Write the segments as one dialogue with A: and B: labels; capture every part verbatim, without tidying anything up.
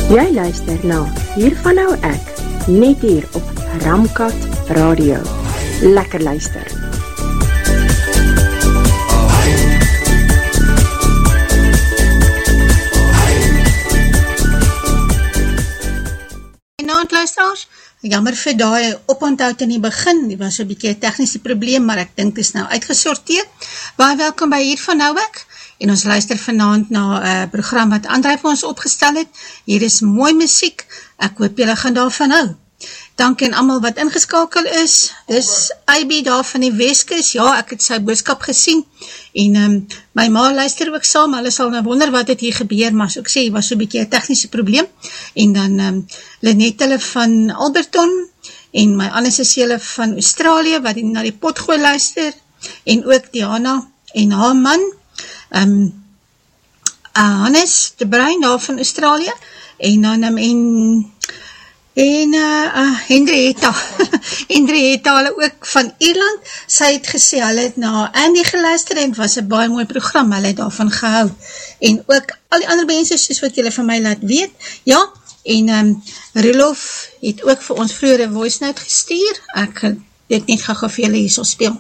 A: Jy luister na Hiervan Nou Ek, net hier op Ramkat Radio. Lekker luister.
B: Goeienaand luisteraars, jammer vir daai oponthou in die begin, die was 'n bietjie 'n tegniese probleem, maar ek dink dit is nou uitgesorteer. Baie welkom by Hiervan Nou Ek. En ons luister vanaand na 'n uh, program wat Andrei vir ons opgestel het. Hier is mooi musiek, ek hoop julle gaan daarvan hou. Dankie aan almal wat ingeskakel is. Dis I B daar van die Weskus. Ja, ek het sy boodskap gesien. En um, my ma luister ook saam. Hulle sal nou wonder wat het hier gebeur, maar so ek sê, was so 'n bietjie 'n tegniese probleem. En dan um, Lenet hulle van Alberton en my Anne Cecile van Australië wat die, na die potgooi luister. En ook Diana en haar man. Um, uh, Hannes de Bruin daar van Australië en dan um, en en uh, uh, Henrietta Henrietta hulle ook van Ierland. Sy het gesê hulle het na Andy geluister en het was 'n baie mooi program, hulle het daarvan gehou en ook al die ander mense soos wat julle van my laat weet. Ja, en um, Rilof het ook vir ons vroeër 'n voice note gestuur. Ek weet net gou-gou vir julle hierso speel.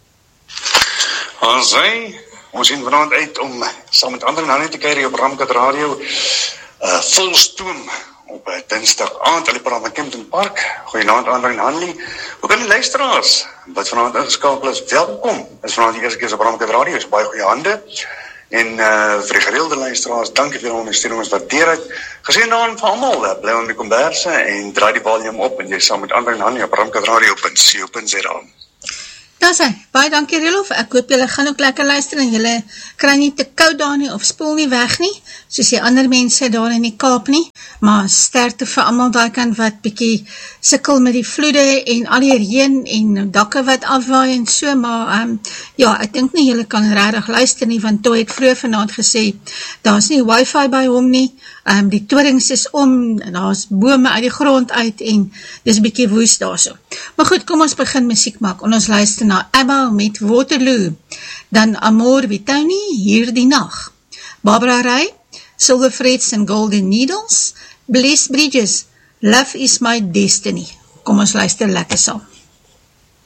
C: Ons sê Ons sien vanavond uit om saam met ander Hanlie te kyk op Ramkat Radio, uh, vol stoom op uh, dinsdag aand, alle praat van Kempton Park. Goeienaand Andrei en Hanlie. Ook aan die luisteraars, wat vanavond ingeskakel is, welkom. Is vanavond die eerste keer op Ramkat Radio, is baie goeie hande. En uh, vir die gereelde luisteraars, dankie vir die ondersteuning, ons waardeer het. Gesien dan van almal, uh, bly onder die komberse en draai die volume op en jy saam met Andrei en Hanlie op ramkat radio punt co punt za.
B: Daar sy, baie dankie Rilof, ek hoop julle gaan ook lekker luister en julle kry nie te koud daar nie of spoel nie weg nie, soos die ander mense daar in die Kaap nie, maar sterkte vir almal daai kant wat bietjie sukkel met die vloede en al die reën en dakke wat afwaai en so, maar um, ja, ek dink nie julle kan regtig luister nie, want toe het vroeër vanaand gesê, daar is nie wifi by hom nie, um, die torings is om, daar is bome uit die grond uit en dis bietjie woes daar so. Maar goed, kom ons begin musiek maak en ons luister na ABBA met Waterloo, dan Amor Vitoni, Hier die Nacht, Barbara Ray, Silver Frets and Golden Needles, Bless Bridges, Love is My Destiny. Kom ons luister lekker saam.